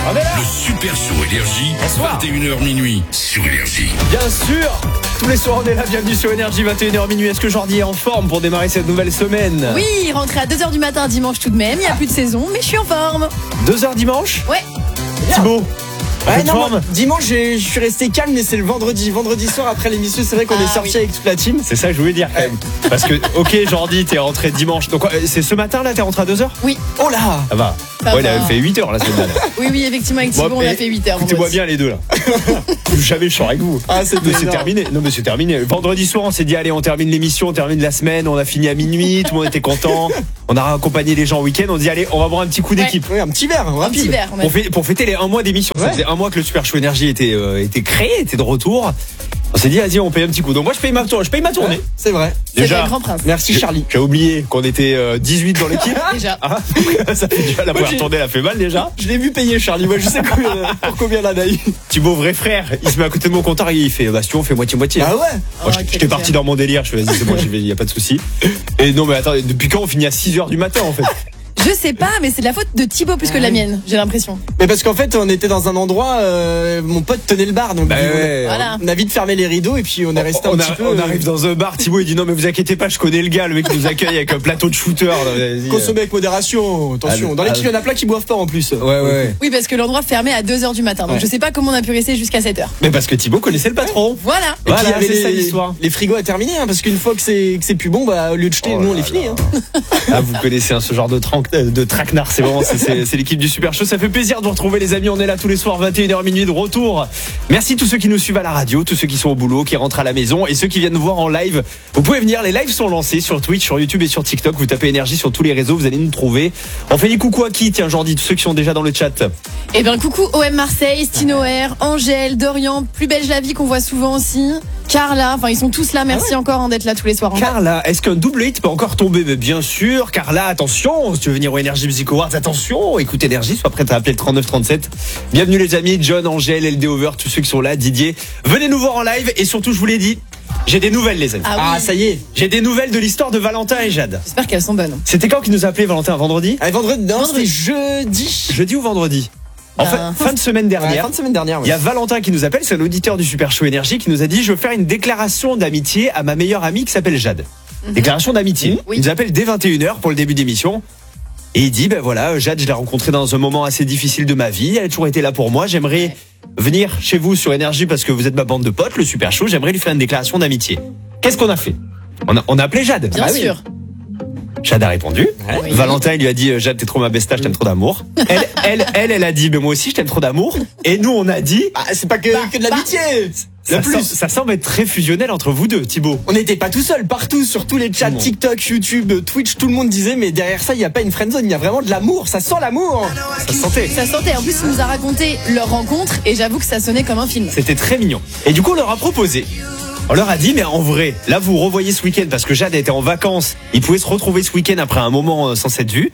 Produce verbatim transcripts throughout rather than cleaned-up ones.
On est là. Le Super Show Énergie, Bonsoir. vingt et une heures minuit sur Énergie. Bien sûr. Tous les soirs on est là, bienvenue sur Énergie, vingt et une heures minuit. Est-ce que Jordi est en forme pour démarrer cette nouvelle semaine? Oui, rentré à deux heures du matin dimanche tout de même, il n'y a plus de saison, mais je suis en forme. deux heures dimanche. Ouais. Thibaut, Ouais, Bonne non, forme. moi, dimanche, j'ai- je suis resté calme, mais c'est le vendredi. Vendredi soir, après l'émission, c'est vrai qu'on Ah, est sorti oui. avec toute la team. c'est ça que je voulais dire quand même. Parce que, ok Jordi, t'es rentré dimanche. Donc euh, c'est ce matin là, t'es rentré à deux heures? Oui, Oh là Ça va. Ça Ouais, il va. avait fait huit heures la semaine dernière. oui, oui, effectivement, avec Bon, Thibaut, on et- a fait huit heures. Écoutez-moi vendredi. bien les deux là. Plus jamais je sors avec vous. Ah, c'était Mais c'est énorme. terminé. Non mais c'est terminé. Vendredi soir, on s'est dit allez, on termine l'émission, on termine la semaine, on a fini à minuit, tout le monde était content. On a accompagné les gens au week-end. On dit allez, on va boire un petit coup d'équipe. Oui, un petit verre, Un rapide. petit verre, on a Pour, fê- pour fêter les un mois d'émission. Ça Ouais. faisait un mois que le Super Show Énergie était, euh, était créé, était de retour. On s'est dit vas-y, on paye un petit coup. Donc moi je paye ma, tour- je paye ma tournée. Ouais, c'est vrai. C'est Déjà. le grand prince. Merci Charlie. J'ai oublié qu'on était euh, dix-huit dans l'équipe. Déjà. Ah, ça fait déjà, la première j'ai- tournée, elle a fait mal déjà. Je l'ai vu payer Charlie. Moi, je sais combien, pour combien là d'ailleurs. Thibaut, vrai frère, il se met à côté de mon compteur et il fait Bastion, on fait moitié-moitié. Ah ouais. Moi, Oh, je- j'étais quel parti clair. dans mon délire. Je fais vas-y, c'est bon, j'y vais, y a pas de souci. Et non, mais attendez, depuis quand on finit à six heures du matin en fait? Je sais pas, mais c'est de la faute de Thibaut plus que de la mienne, j'ai l'impression. Mais parce qu'en fait, on était dans un endroit, euh, mon pote tenait le bar, donc Bah on, ouais. Voilà. on a vite fermé les rideaux et puis on est resté on, un a- petit peu. on euh, arrive dans un bar, Thibaut il dit non mais vous inquiétez pas, je connais le gars, le mec qui nous accueille avec un plateau de shooter. Vas-y. Consommer avec modération, attention. Ah, Dans l'équipe, ah, il y en a plein qui boivent pas en plus. Ouais ouais. Oui, parce que l'endroit fermait à deux heures du matin, donc Ouais. je sais pas comment on a pu rester jusqu'à sept heures. Mais parce que Thibaut connaissait le patron. Voilà. Et Voilà, puis il y avait c'est ça, les, l'histoire. les frigos à terminer, hein, parce qu'une fois que c'est que c'est plus bon, bah au lieu de jeter, Oh nous on là les finit. là. Hein. Ah, vous connaissez hein, ce genre de, tranc- euh, de traquenard, c'est vraiment c'est, c'est, c'est l'équipe du Super Show. Ça fait plaisir de vous retrouver les amis, on est là tous les soirs vingt et une heures minuit de retour. Merci tous ceux qui nous suivent à la radio, tous ceux qui sont au boulot, qui rentrent à la maison et ceux qui viennent nous voir en live. Vous pouvez venir, les lives sont lancés sur Twitch, sur YouTube et sur TikTok. Vous tapez Énergie sur tous les réseaux, vous allez nous trouver. On fait des coucou à qui? Tiens Jordi, tous ceux qui sont déjà dans le chat. Eh bien, coucou O M Marseille, Stino R, Angèle, Dorian, Plus Belge la vie qu'on voit souvent aussi, Carla, enfin ils sont tous là, merci encore hein, d'être là tous les soirs. Carla, est-ce qu'un double hit peut encore tomber? Mais bien sûr, Carla, attention, si tu veux venir au Energy Music Awards, attention, écoute Énergie, sois prête à appeler le trente-neuf trente-sept. Bienvenue les amis, John, Angèle, L D Over, tous ceux qui sont là, Didier. Venez nous voir en live et surtout, je vous l'ai dit, j'ai des nouvelles les amis. Ah Ah, oui, ça y est. J'ai des nouvelles de l'histoire de Valentin et Jade. j'espère qu'elles sont bonnes. C'était quand qu'il nous a appelé Valentin? Vendredi? Allez, vendredi, non, Vendredi. c'était jeudi. Jeudi ou vendredi? En Ben, fait, fin de semaine Ouais, dernière. fin de semaine dernière. Il Ouais. y a Valentin qui nous appelle, c'est un auditeur du Super Show Énergie qui nous a dit je veux faire une déclaration d'amitié à ma meilleure amie qui s'appelle Jade. Déclaration d'amitié. Oui. Il nous appelle dès vingt et une heures pour le début d'émission. Et il dit ben voilà, Jade, je l'ai rencontrée dans un moment assez difficile de ma vie, elle a toujours été là pour moi, j'aimerais venir chez vous sur Énergie parce que vous êtes ma bande de potes, le Super Show, j'aimerais lui faire une déclaration d'amitié. Qu'est-ce qu'on a fait? On a, on a appelé Jade. Bien Ah oui. sûr. Jade a répondu. Oui. Valentin il lui a dit euh, Jade t'es trop ma besta, je t'aime trop d'amour. Elle, elle, elle, elle a dit mais moi aussi je t'aime trop d'amour. Et nous on a dit Ah, c'est pas que, que de l'amitié. ça, La plus. semble, ça semble être très fusionnel entre vous deux, Thibaut. On n'était pas tout seul, partout sur tous les chats, Non. TikTok, YouTube, Twitch, tout le monde disait, mais derrière ça, il n'y a pas une friendzone, il y a vraiment de l'amour, ça sent l'amour. Ça se sentait. Ça sentait, en plus il nous a raconté leur rencontre et j'avoue que ça sonnait comme un film. C'était très mignon. Et du coup on leur a proposé. On leur a dit mais en vrai, là vous revoyez ce week-end parce que Jade était en vacances. Ils pouvaient se retrouver ce week-end après un moment euh, sans s'être vus.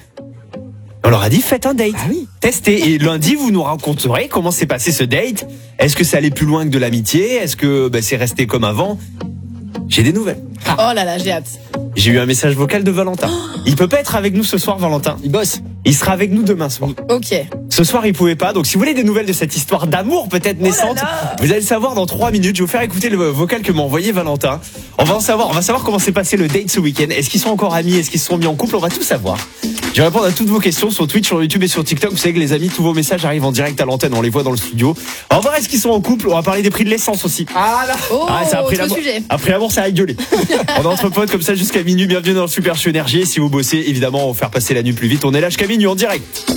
On leur a dit faites un date. Ah oui. Testez. Et lundi vous nous raconterez comment s'est passé ce date. Est-ce que ça allait plus loin que de l'amitié? Est-ce que bah, c'est resté comme avant? J'ai des nouvelles. Oh là là, j'ai hâte. J'ai eu un message vocal de Valentin. Il peut pas être avec nous ce soir, Valentin. Il bosse. Il sera avec nous demain soir. Ok. Ce soir, il pouvait pas. Donc, si vous voulez des nouvelles de cette histoire d'amour peut-être naissante, là vous allez le savoir dans trois minutes. Je vais vous faire écouter le vocal que m'a envoyé Valentin. On va en savoir. On va savoir comment s'est passé le date ce week-end. Est-ce qu'ils sont encore amis? Est-ce qu'ils se sont mis en couple? On va tout savoir. Je vais répondre à toutes vos questions sur Twitch, sur YouTube et sur TikTok. Vous savez que les amis, tous vos messages arrivent en direct à l'antenne. On les voit dans le studio. On va voir est-ce qu'ils sont en couple. On va parler des prix de l'essence aussi. Ah là. Oh, Ah, ça a pris autre l'amour. sujet. Après l'amour, ça a gueulé. On est entre potes comme ça jusqu'à minuit. Bienvenue dans le Super Show Énergie. Et si vous bossez, évidemment, on va faire passer la nuit plus vite. On est là jusqu'à minuit en direct.